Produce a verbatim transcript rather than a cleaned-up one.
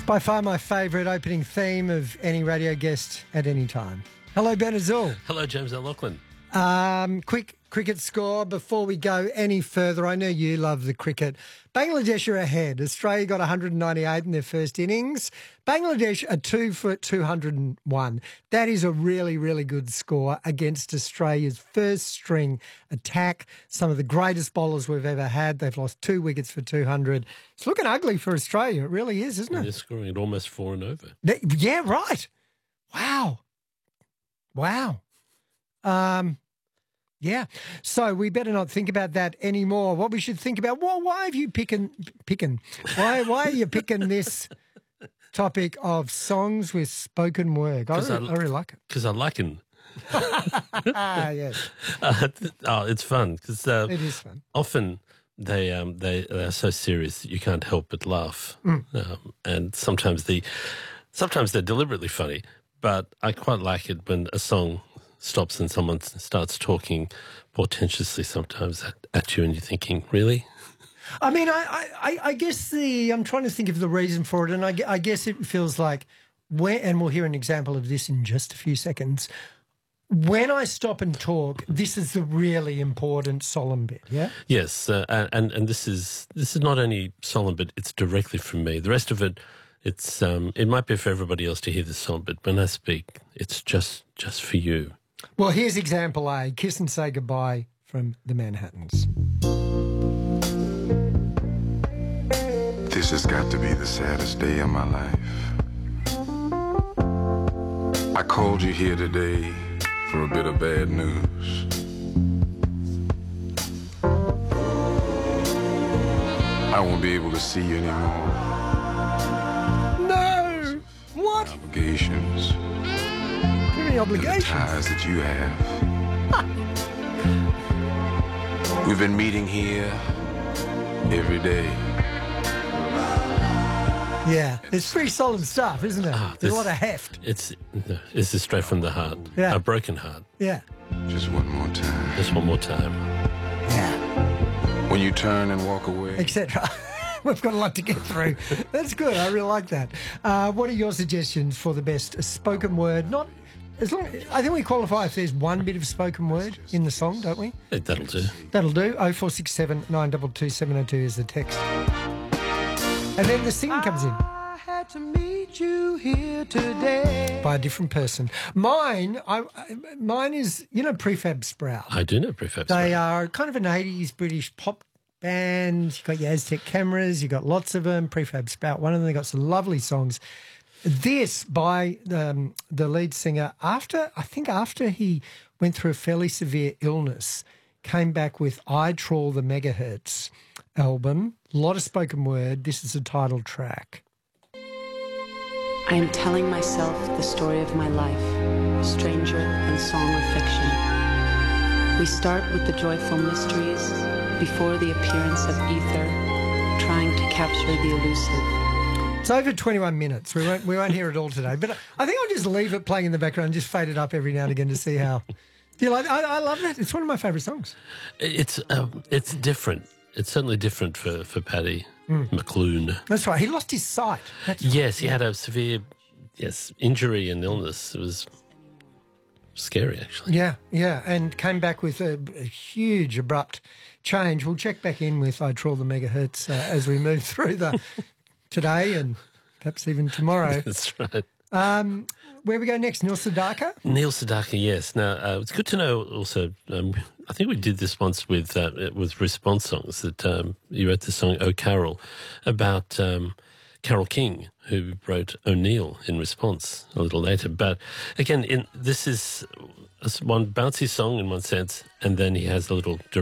By far my favourite opening theme of any radio guest at any time. Hello, Ben Azul. Hello, James O'Loughlin. Um, quick cricket score before we go any further. I know you love the cricket. Bangladesh are ahead. Australia got one hundred ninety-eight in their first innings. Bangladesh are two for two hundred one. That is a really, really good score against Australia's first string attack. Some of the greatest bowlers we've ever had. They've lost two wickets for two hundred. It's looking ugly for Australia. It really is, isn't it? And they're scoring at almost four and over. They, yeah, right. Wow. Wow. Um, yeah. So we better not think about that anymore. What we should think about, well, why have you picking, picking, why, why are you picking this topic of songs with spoken word? I really, I, I really like it. Because I like it. Ah, yes. Uh, oh, it's fun. Cause, uh, it is fun. Often they, um, they, they are so serious that you can't help but laugh. Mm. Um, and sometimes, the, sometimes they're deliberately funny, but I quite like it when a song stops and someone starts talking portentously sometimes at, at you and you're thinking, really? I mean, I, I, I guess the, I'm trying to think of the reason for it, and I, I guess it feels like, when, and we'll hear an example of this in just a few seconds, when I stop and talk, this is the really important solemn bit, yeah? Yes, uh, and, and this is this is not only solemn, but it's directly from me. The rest of it, it's um, it might be for everybody else to hear this song, but when I speak, it's just just for you. Well, here's example A, Kiss and Say Goodbye from the Manhattans. This has got to be the saddest day of my life. I called you here today for a bit of bad news. I won't be able to see you anymore. No! What? Obligations. Too many obligations. The ties that you have. We've been meeting here every day. Yeah, it's pretty solid stuff, isn't it? Oh, There's this, a lot of heft. It's this is straight from the heart. Yeah. A broken heart. Yeah. Just one more time. Just one more time. Yeah. When you turn and walk away. et cetera. We've got a lot to get through. That's good. I really like that. Uh, what are your suggestions for the best spoken word? Not as long. I think we qualify if there's one bit of spoken word in the song, don't we? Hey, that'll do. That'll do. Oh four six seven nine two two seven oh two is the text. And then the singing comes in. I had to meet you here today. By a different person. Mine, I, mine is, you know, Prefab Sprout. I do know Prefab Sprout. They are kind of an eighties British pop band. You've got your Aztec Cameras. You've got lots of them. Prefab Sprout, one of them. They've got some lovely songs. This by um, the lead singer, after, I think after he went through a fairly severe illness, came back with I Trawl the Megahertz album. A lot of spoken word. This is a title track. I am telling myself the story of my life, stranger than song or fiction. We start with the joyful mysteries before the appearance of ether, trying to capture the elusive. It's over twenty-one minutes. We won't, we won't hear it all today, but I think I'll just leave it playing in the background and just fade it up every now and again to see how. Do you like? I, I love that. It's one of my favourite songs. It's um, it's different. It's certainly different for, for Paddy mm. McClune. That's right. He lost his sight. That's yes, right. he had a severe yes injury and illness. It was scary, actually. Yeah, yeah, and came back with a, a huge, abrupt change. We'll check back in with I Trawl the Megahertz uh, as we move through the today and perhaps even tomorrow. That's right. Um, where we go next? Neil Sedaka? Neil Sedaka, yes. Now, uh, it's good to know also, um, I think we did this once with uh, with response songs, that um, you wrote the song Oh Carol about um, Carole King, who wrote O'Neill in response a little later. But again, in, this is one bouncy song in one sense, and then he has a little